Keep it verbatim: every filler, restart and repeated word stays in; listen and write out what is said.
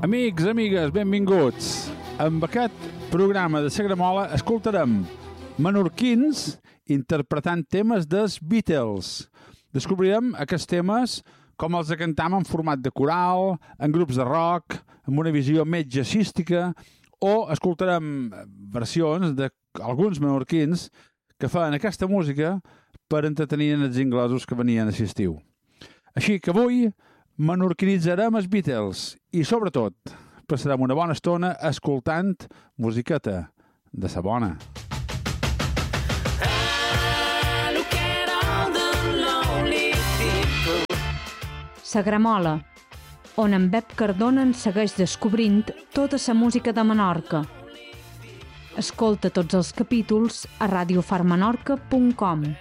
Amics, amigues, benvinguts. Amb aquest programa de Sagramola escoltarem menorquins interpretant temes dels Beatles. Descobrirem aquests temes com els cantam en format de coral, en grups de rock, amb una visió més jazzística, o escoltarem versions d'alguns menorquins que fan aquesta música per entretenir els inglesos que venien a l'estiu. Així que avui menorquinitzarem els Beatles i, sobretot, passarem una bona estona escoltant musiqueta de sa bona. Sagramola, on en Bep Cardona ens segueix descobrint tota la música de Menorca. Escolta tots els capítols a radiofarmenorca punt com.